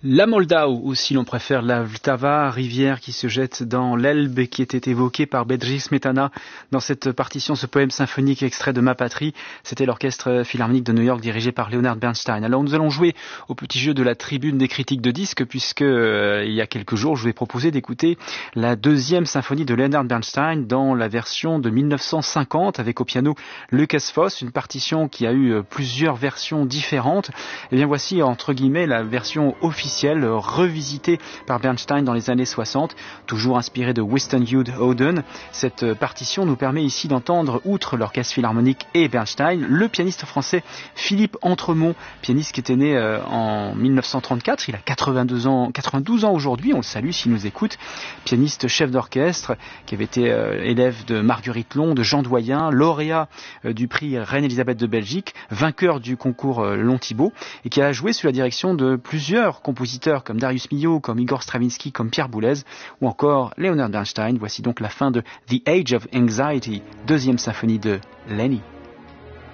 La Moldau, ou si l'on préfère la Vltava, rivière qui se jette dans l'Elbe, qui était évoquée par Bedřich Smetana dans cette partition, ce poème symphonique extrait de Ma Patrie. C'était l'orchestre philharmonique de New York dirigé par Leonard Bernstein. Alors nous allons jouer au petit jeu de la tribune des critiques de disques, puisque il y a quelques jours je vous ai proposé d'écouter la deuxième symphonie de Leonard Bernstein dans la version de 1950 avec au piano Lucas Foss, une partition qui a eu plusieurs versions différentes. Et bien voici entre guillemets la version officielle revisité par Bernstein dans les années 60, toujours inspiré de Winston Hughes Oden. Cette partition nous permet ici d'entendre, outre l'orchestre philharmonique et Bernstein, le pianiste français Philippe Entremont, pianiste qui était né en 1934, il a 92 ans aujourd'hui, on le salue s'il nous écoute, pianiste chef d'orchestre, qui avait été élève de Marguerite Long, de Jean Doyen, lauréat du prix Reine-Élisabeth de Belgique, vainqueur du concours Long-Thibault, et qui a joué sous la direction de plusieurs compositeurs comme Darius Milhaud, comme Igor Stravinsky, comme Pierre Boulez ou encore Leonard Bernstein. Voici donc la fin de The Age of Anxiety, deuxième symphonie de Lenny.